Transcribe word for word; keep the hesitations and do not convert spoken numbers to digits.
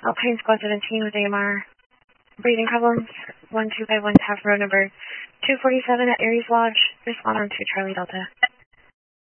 Alpine Squad seventeen with A M R. Breathing problems. one two five one, Taft Road number two forty-seven at Aries Lodge. Respond on to Charlie Delta.